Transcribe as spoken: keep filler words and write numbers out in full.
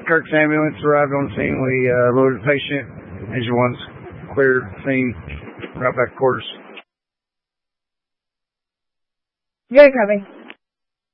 Kirk's ambulance arrived on the scene. We uh, loaded the patient. Engine one's cleared the scene. Right back to quarters. Good, copy.